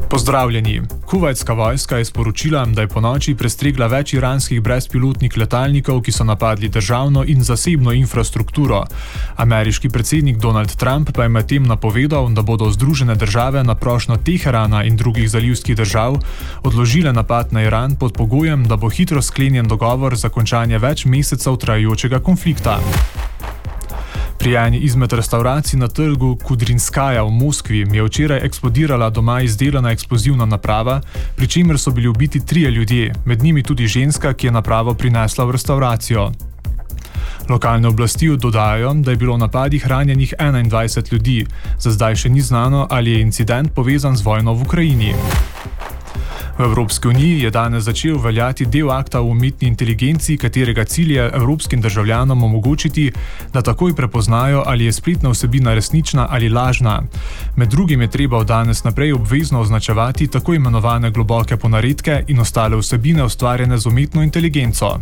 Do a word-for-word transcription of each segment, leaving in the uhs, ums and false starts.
Pozdravljeni. Kuvajtska vojska je sporočila, da je ponoči prestregla več iranskih brezpilotnih letalnikov, ki so napadli državno in zasebno infrastrukturo. Ameriški predsednik Donald Trump pa je medtem napovedal, da bodo Združene države na prošnjo Teherana in drugih zalivskih držav odložile napad na Iran pod pogojem, da bo hitro sklenjen dogovor za končanje več mesecev trajajočega konflikta. Pri eni izmed restavracij na trgu Kudrinskaja v Moskvi je včeraj eksplodirala doma izdelana eksplozivna naprava, pri čemer so bili ubiti trije ljudje, med njimi tudi ženska, ki je napravo prinesla v restauracijo. Lokalne oblasti dodajajo, da je bilo v napadih ranjenih enaindvajset ljudi. Za zdaj še ni znano, ali je incident povezan z vojno v Ukrajini. V Evropski uniji je danes začel veljati del akta o umetni inteligenci, katerega cilj je evropskim državljanom omogočiti, da takoj prepoznajo, ali je spletna vsebina resnična ali lažna. Med drugim je treba od danes naprej obvezno označevati tako imenovane globoke ponaredke in ostale vsebine ustvarjene z umetno inteligenco.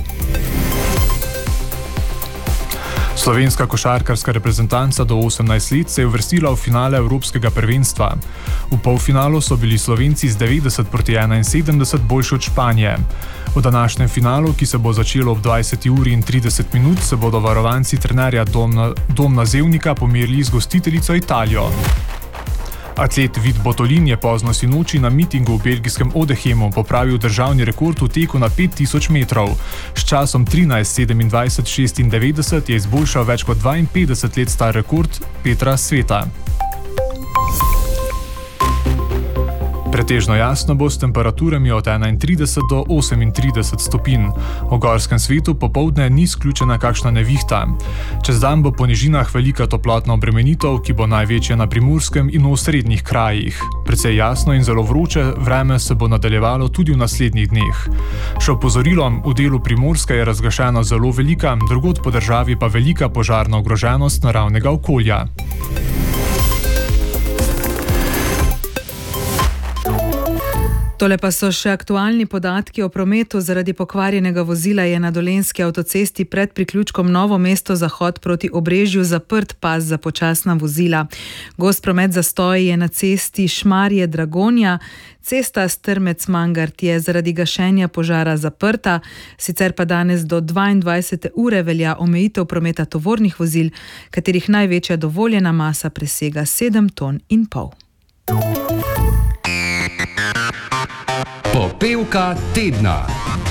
Slovenska košarkarska reprezentanca do osemnajst let se je uvrstila v finale Evropskega prvenstva. V polfinalu so bili Slovenci z devetdeset proti enainsedemdeset boljši od Španije. V današnjem finalu, ki se bo začelo ob dvajseti uri in trideset minut, se bodo varovanci trenerja Domna, Domna Zevnika pomerili z gostiteljico Italijo. Atlet Vid Botolin je pozno sinoči na mitingu v belgijskem Odehemu popravil državni rekord v teku na pet tisoč metrov. S časom trinajst sedemindvajset šestindevetdeset je izboljšal več kot dvainpetdeset let star rekord Petra Sveta. Pretežno jasno bo s temperaturami od enaintrideset do osemintrideset stopinj. V gorskem svetu popoldne ni izključena kakšna nevihta. Čez dan bo po nižinah velika toplotna obremenitev, ki bo največja na Primorskem in v osrednjih krajih. Precej jasno in zelo vroče vreme se bo nadaljevalo tudi v naslednjih dneh. Še opozorilo, v delu Primorske je razglašena zelo velika, drugod po državi pa velika požarna ogroženost naravnega okolja. Tole pa so še aktualni podatki o prometu. Zaradi pokvarjenega vozila je na dolenjski avtocesti pred priključkom Novo mesto zahod proti Obrežju zaprt pas za počasna vozila. Gost promet zastoj je na cesti Šmarje-Dragonja. Cesta Strmec-Mangart je zaradi gašenja požara zaprta, sicer pa danes do dvaindvajsete ure velja omejitev prometa tovornih vozil, katerih največja dovoljena masa presega sedem ton in pol. Popevka tedna.